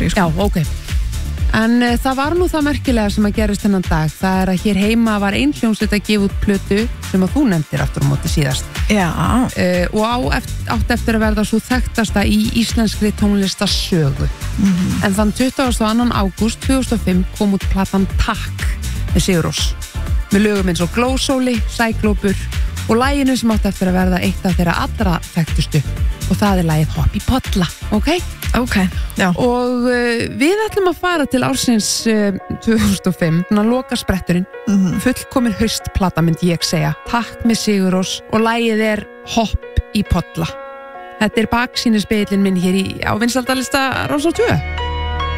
sko. Já, ok. En það var nú það merkilega sem að gerist þennan dag. Það að hér heima var ein hljómsveit að gefa út plötu sem að þú nefndir aftur á móti síðast. Já. Og átt eftir að verða svo þekktasta í íslenskri tónlistasögu. En þann 22. ágúst 2005 kom út platan Takk með Sigurrós. Með lögum eins og Glósóli, Sæglópur og laginu sem átt eftir að verða eitt af þeirra allra þekktustu. Og það lagið Hopp í Polla, ok? Ok, já. Og við ætlum að fara til ársins 2005, þannig að loka spretturinn, fullkomin haustplata myndi ég segja. Takk með Sigurrós og lagið Hopp í Polla. Þetta baksýnisspegillinn minn hér á vinsældalista Rásar 2.